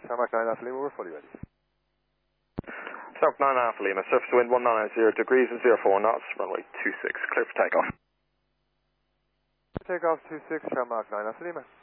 Tarmac 9 Alpha Lima, we're fully ready. Tarmac 9 Alpha Lima, surface wind 190 degrees and 04 knots, runway 26, clear for takeoff. Takeoff 26, Tarmac 9 Alpha Lima.